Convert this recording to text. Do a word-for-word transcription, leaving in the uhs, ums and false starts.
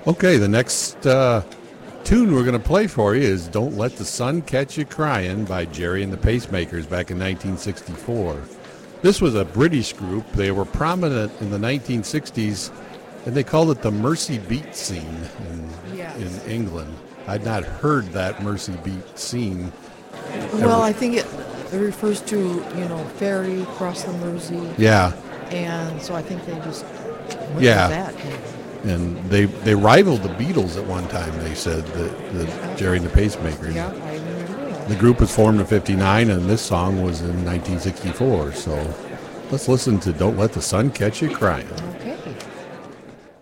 Okay, the next uh, tune we're going to play for you is Don't Let the Sun Catch You Crying by Jerry and the Pacemakers back in nineteen sixty-four. This was a British group. They were prominent in the nineteen sixties, and they called it the Mersey Beat scene in, Yes. in England. I'd not heard that Mersey Beat scene. Well, I think it, it refers to, you know, ferry across the Mersey. Yeah, And so I think they just went Yeah. with that. and they they rivaled the Beatles at one time, they said, the, the Jerry and the Pacemakers. Yeah, I remember that. The group was formed in fifty-nine, and this song was in nineteen sixty-four. So let's listen to Don't Let the Sun Catch You Crying.